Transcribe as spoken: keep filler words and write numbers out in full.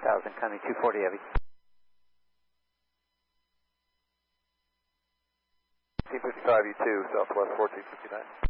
thousand, coming two forty heavy. fourteen fifty-five E two, Southwest fourteen fifty-nine.